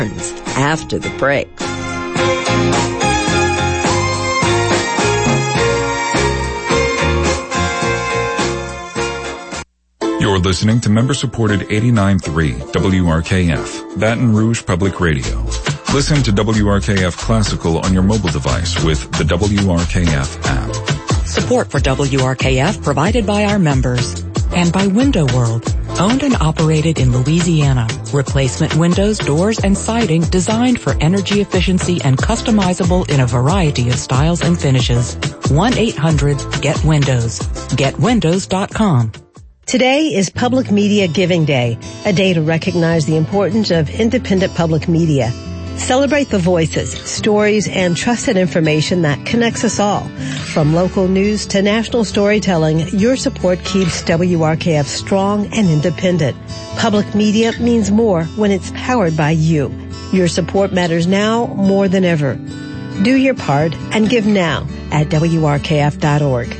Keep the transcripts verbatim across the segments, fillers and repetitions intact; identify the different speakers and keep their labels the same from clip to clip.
Speaker 1: after the break.
Speaker 2: You're listening to member-supported eighty-nine point three W R K F, Baton Rouge Public Radio. Listen to W R K F Classical on your mobile device with the W R K F app.
Speaker 3: Support for W R K F provided by our members and by Window World, owned and operated in Louisiana. Replacement windows, doors, and siding designed for energy efficiency and customizable in a variety of styles and finishes. one eight hundred get windows. get windows dot com.
Speaker 4: Today is Public Media Giving Day, a day to recognize the importance of independent public media. Celebrate the voices, stories, and trusted information that connects us all. From local news to national storytelling, your support keeps W R K F strong and independent. Public media means more when it's powered by you. Your support matters now more than ever. Do your part and give now at W R K F dot org.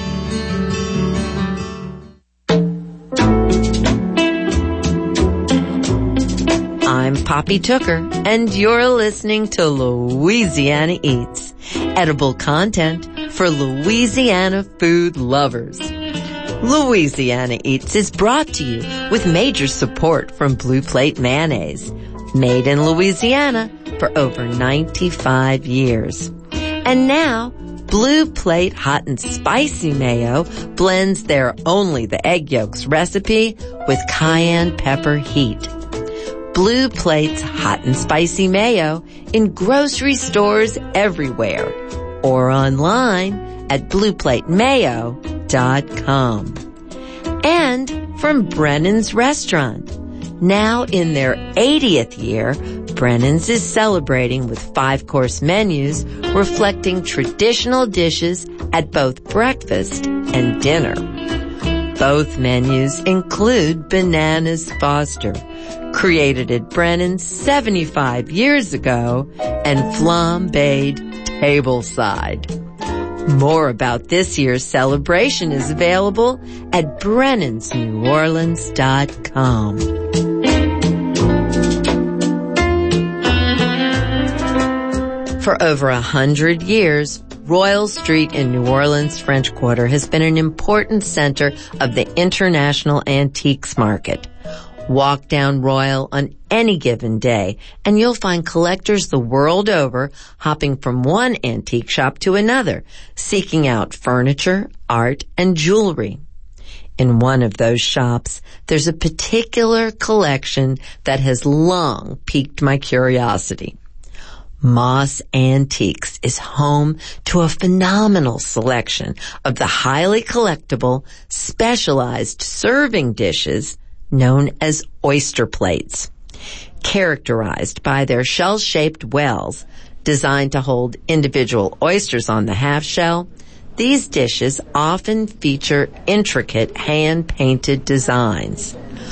Speaker 1: I'm Poppy Tooker, and you're listening to Louisiana Eats, edible content for Louisiana food lovers. Louisiana Eats is brought to you with major support from Blue Plate Mayonnaise, made in Louisiana for over ninety-five years. And now, Blue Plate Hot and Spicy Mayo blends their Only the Egg Yolks recipe with cayenne pepper heat. Blue Plate's Hot and Spicy Mayo in grocery stores everywhere or online at blue plate mayo dot com. And from Brennan's Restaurant. Now in their eightieth year, Brennan's is celebrating with five-course menus reflecting traditional dishes at both breakfast and dinner. Both menus include Bananas Foster, created at Brennan's seventy-five years ago, and flambéed tableside. More about this year's celebration is available at brennans new orleans dot com. For over a hundred years, Royal Street in New Orleans French Quarter has been an important center of the international antiques market. Walk down Royal on any given day, and you'll find collectors the world over hopping from one antique shop to another, seeking out furniture, art, and jewelry. In one of those shops, there's a particular collection that has long piqued my curiosity. Moss Antiques is home to a phenomenal selection of the highly collectible, specialized serving dishes known as oyster plates. Characterized by their shell-shaped wells designed to hold individual oysters on the half shell, these dishes often feature intricate hand-painted designs.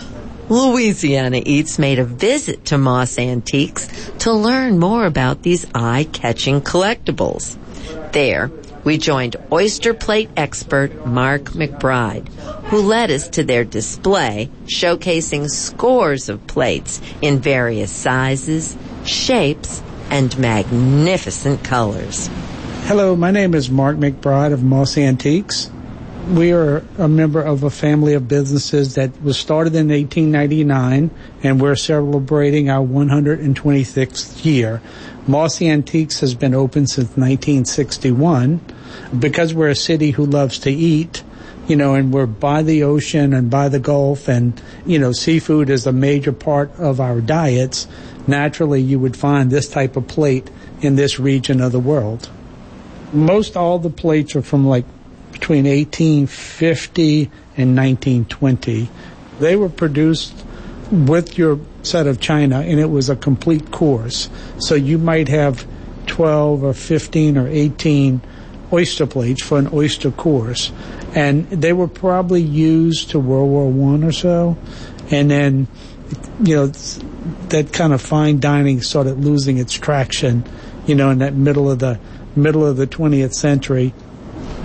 Speaker 1: Louisiana Eats made a visit to Moss Antiques to learn more about these eye-catching collectibles. There, we joined oyster plate expert Mark McBride, who led us to their display showcasing scores of plates in various sizes, shapes, and magnificent colors.
Speaker 5: Hello, my name is Mark McBride of Moss Antiques. We are a member of a family of businesses that was started in eighteen ninety-nine, and we're celebrating our one hundred twenty-sixth year. Moss Antiques has been open since nineteen sixty-one. Because we're a city who loves to eat, you know, and we're by the ocean and by the Gulf, and, you know, seafood is a major part of our diets, naturally you would find this type of plate in this region of the world. Most all the plates are from like between eighteen fifty and nineteen twenty. They were produced with your set of china, and it was a complete course. So you might have twelve or fifteen or eighteen oyster plates for an oyster course. And they were probably used to World War One or so. And then, you know, that kind of fine dining started losing its traction, you know, in that middle of the middle of the twentieth century.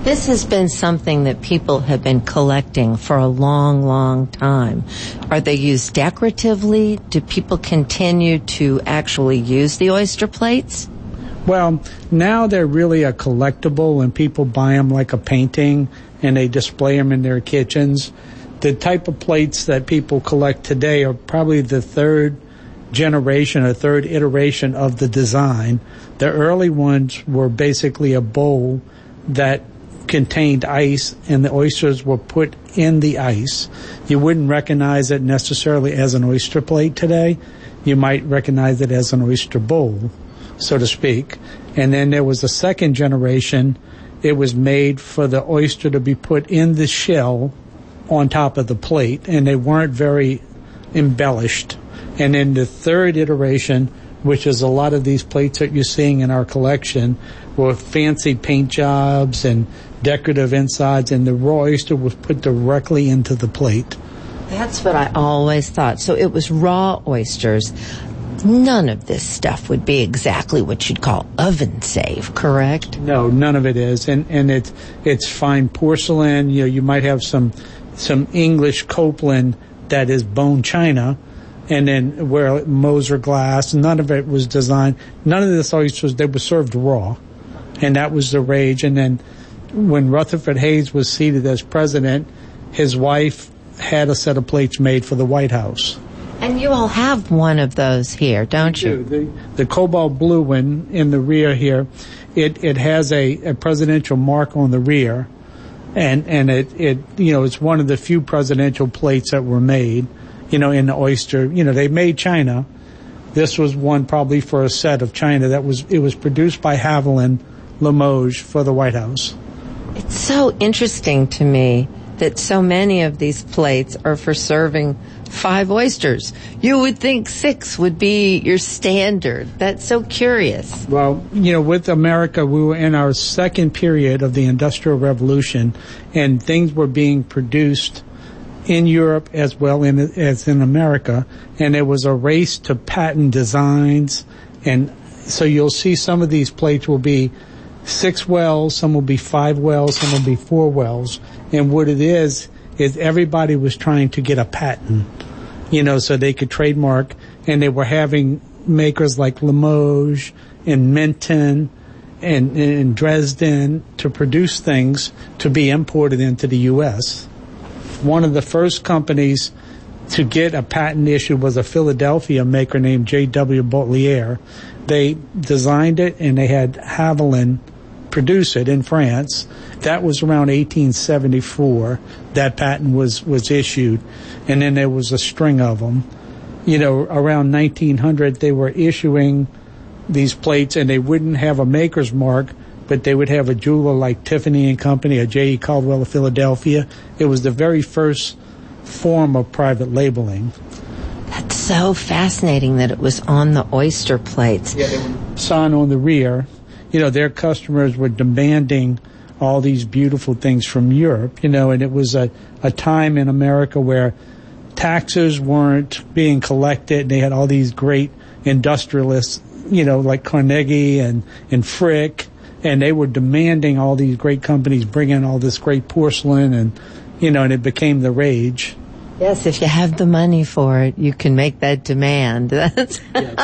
Speaker 1: This has been something that people have been collecting for a long, long time. Are they used decoratively? Do people continue to actually use the oyster plates?
Speaker 5: Well, now they're really a collectible, and people buy them like a painting, and they display them in their kitchens. The type of plates that people collect today are probably the third generation or third iteration of the design. The early ones were basically a bowl that contained ice, and the oysters were put in the ice. You wouldn't recognize it necessarily as an oyster plate today. You might recognize it as an oyster bowl, so to speak. And then there was a second generation. It was made for the oyster to be put in the shell on top of the plate, and they weren't very embellished. And then the third iteration, which is a lot of these plates that you're seeing in our collection, were fancy paint jobs and decorative insides, and the raw oyster was put directly into the plate.
Speaker 1: That's what I always thought. So it was raw oysters. None of this stuff would be exactly what you'd call oven safe, correct?
Speaker 5: No, none of it is. And and it's it's fine porcelain. You know, you might have some some English Copeland that is bone china, and then where Moser glass. None of it was designed. None of this oysters, they were served raw, and that was the rage. And then when Rutherford Hayes was seated as president, his wife had a set of plates made for the White House.
Speaker 1: And you all have one of those here, don't you?
Speaker 5: The, the cobalt blue one in the rear here, it, it has a, a presidential mark on the rear, and, and it, it, you know, it's one of the few presidential plates that were made, you know, in the oyster. You know, they made china. This was one probably for a set of china that was, it was produced by Haviland Limoges for the White House.
Speaker 1: It's so interesting to me that so many of these plates are for serving five oysters. You would think six would be your standard. That's so curious.
Speaker 5: Well, you know, with America, we were in our second period of the Industrial Revolution, and things were being produced in Europe as well in, as in America, and there was a race to patent designs, and so you'll see some of these plates will be six wells, some will be five wells, some will be four wells, and what it is is everybody was trying to get a patent, you know, so they could trademark, and they were having makers like Limoges and Minton and, and Dresden to produce things to be imported into the U S. One of the first companies to get a patent issued was a Philadelphia maker named J W Baudelaire. They designed it, and they had Haviland produce it in France. That was around eighteen seventy-four. That patent was, was issued. And then there was a string of them. You know, around nineteen hundred, they were issuing these plates, and they wouldn't have a maker's mark, but they would have a jeweler like Tiffany and Company, or J E. Caldwell of Philadelphia. It was the very first form of private labeling.
Speaker 1: That's so fascinating that it was on the oyster plates.
Speaker 5: Yeah, they were sign on the rear. You know, their customers were demanding all these beautiful things from Europe, you know, and it was a, a time in America where taxes weren't being collected. They had all these great industrialists, you know, like Carnegie and, and Frick, and they were demanding all these great companies bring in all this great porcelain, and, you know, and it became the rage.
Speaker 1: Yes, if you have the money for it, you can make that demand.
Speaker 5: yes,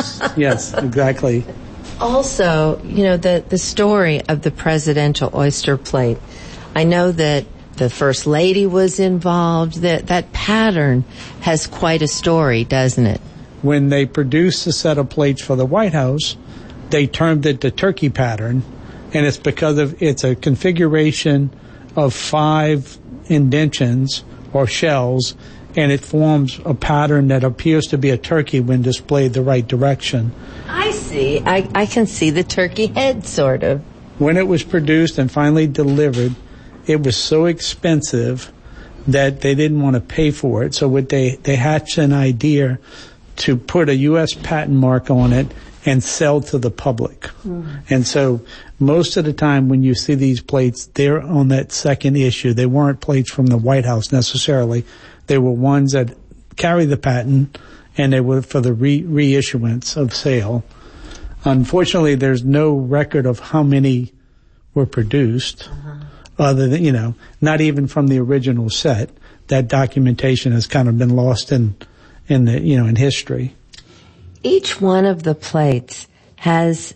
Speaker 5: yes, exactly.
Speaker 1: Also, you know, the, the story of the presidential oyster plate. I know that the First Lady was involved. That, that pattern has quite a story, doesn't it?
Speaker 5: When they produced a set of plates for the White House, they termed it the turkey pattern, and it's because of it's a configuration of five indentions or shells, and it forms a pattern that appears to be a turkey when displayed the right direction.
Speaker 1: I see. I, I can see the turkey head, sort of.
Speaker 5: When it was produced and finally delivered, it was so expensive that they didn't want to pay for it. So what they, they hatched an idea to put a U S patent mark on it and sell to the public. Mm. And so most of the time when you see these plates, they're on that second issue. They weren't plates from the White House necessarily. They were ones that carry the patent, and they were for the re- reissuance of sale. Unfortunately, there's no record of how many were produced. Uh-huh. other than, you know, not even from the original set. That documentation has kind of been lost in, in the, you know, in history.
Speaker 1: Each one of the plates has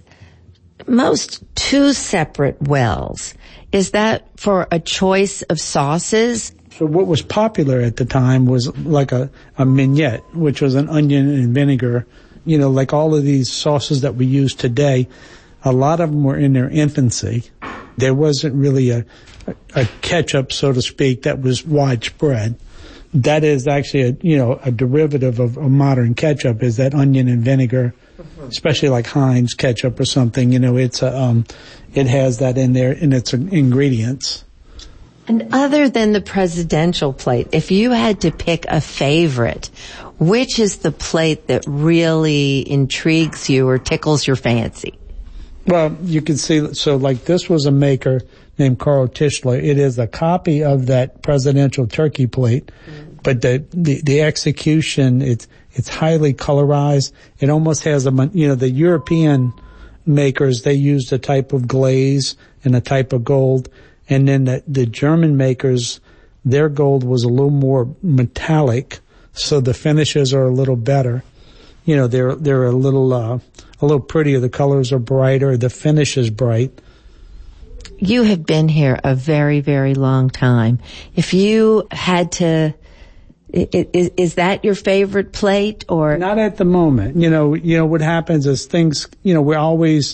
Speaker 1: most two separate wells. Is that for a choice of sauces?
Speaker 5: So what was popular at the time was like a, a mignette, which was an onion and vinegar. You know, like all of these sauces that we use today, a lot of them were in their infancy. There wasn't really a, a ketchup, so to speak, that was widespread. That is actually a, you know, a derivative of a modern ketchup is that onion and vinegar, mm-hmm. especially like Heinz ketchup or something. You know, it's a, um, it has that in there in its ingredients.
Speaker 1: And other than the presidential plate, if you had to pick a favorite, which is the plate that really intrigues you or tickles your fancy?
Speaker 5: Well, you can see, so like this was a maker named Carl Tischler. It is a copy of that presidential turkey plate, mm-hmm. but the, the, the execution, it's, it's highly colorized. It almost has a, you know, the European makers, they used a type of glaze and a type of gold. And then the, the German makers, their gold was a little more metallic, so the finishes are a little better. You know, they're, they're a little, uh, a little prettier. The colors are brighter. The finish is bright.
Speaker 1: You have been here a very, very long time. If you had to, is, is that your favorite plate or?
Speaker 5: Not at the moment. You know, you know, what happens is things, you know, we're always,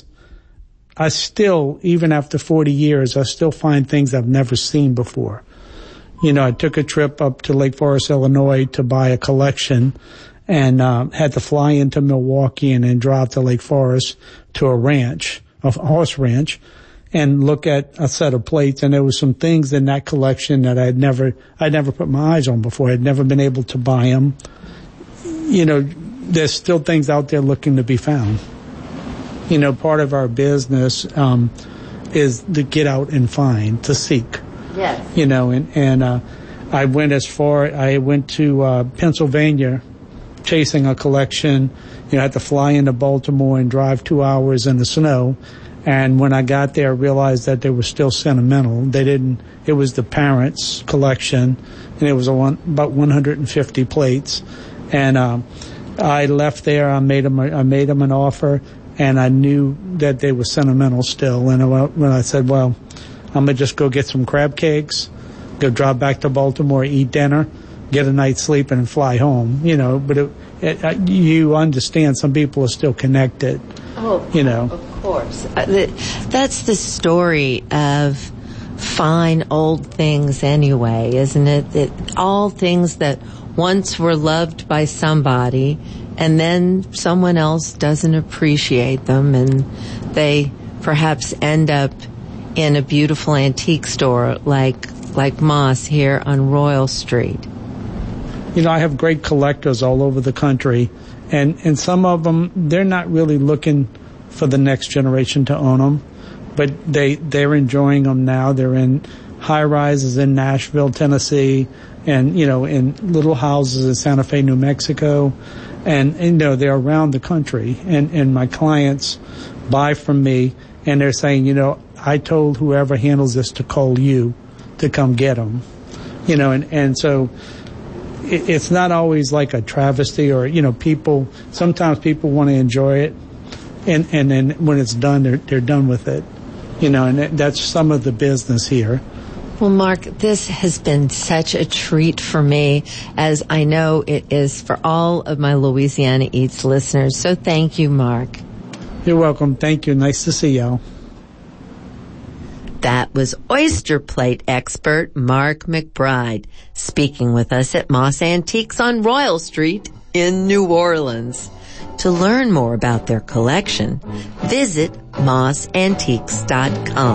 Speaker 5: I still, even after forty years, I still find things I've never seen before. You know, I took a trip up to Lake Forest, Illinois to buy a collection and um, had to fly into Milwaukee and then drive to Lake Forest to a ranch, a horse ranch, and look at a set of plates. And there was some things in that collection that I'd never, I'd never put my eyes on before. I'd never been able to buy them. You know, there's still things out there looking to be found. You know, part of our business um, is to get out and find, to seek.
Speaker 1: Yes.
Speaker 5: You know, and, and uh, I went as far, I went to uh, Pennsylvania chasing a collection. You know, I had to fly into Baltimore and drive two hours in the snow. And when I got there, I realized that they were still sentimental. They didn't, it was the parents' collection, and it was a one, about one hundred fifty plates. And um, I left there, I made them, I made them an offer. And I knew that they were sentimental still. And when I said, well, I'm going to just go get some crab cakes, go drive back to Baltimore, eat dinner, get a night's sleep, and fly home. You know, but it, it, you understand some people are still connected.
Speaker 1: Oh,
Speaker 5: you know.
Speaker 1: Of course. That's the story of fine old things anyway, isn't it? It all things that once were loved by somebody, and then someone else doesn't appreciate them, and they perhaps end up in a beautiful antique store like like Moss here on Royal Street.
Speaker 5: You know, I have great collectors all over the country, and, and some of them, they're not really looking for the next generation to own them, but they, they're enjoying them now. They're in high-rises in Nashville, Tennessee, and, you know, in little houses in Santa Fe, New Mexico. And, and, you know, they're around the country, and, and my clients buy from me, and they're saying, you know, I told whoever handles this to call you to come get them. You know, and, and so it, it's not always like a travesty or, you know, people, sometimes people want to enjoy it, and, and then when it's done, they're, they're done with it. You know, and that's some of the business here.
Speaker 1: Well, Mark, this has been such a treat for me, as I know it is for all of my Louisiana Eats listeners. So thank you, Mark.
Speaker 5: You're welcome. Thank you. Nice to see y'all.
Speaker 1: That was oyster plate expert Mark McBride speaking with us at Moss Antiques on Royal Street in New Orleans. To learn more about their collection, visit moss antiques dot com.